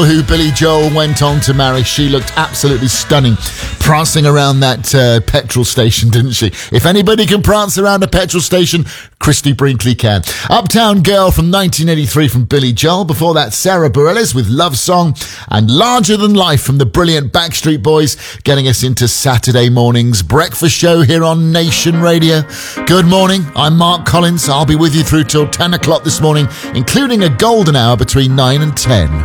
Who Billy Joel went on to marry. She looked absolutely stunning, prancing around that petrol station, didn't she? If anybody can prance around a petrol station, Christy Brinkley can. Uptown Girl from 1983 from Billy Joel. Before that, Sarah Bareilles with Love Song, and Larger Than Life from the brilliant Backstreet Boys, getting us into Saturday morning's breakfast show here on Nation Radio. Good morning, I'm Mark Collins. I'll be with you through till 10 o'clock this morning, including a golden hour between 9 and 10.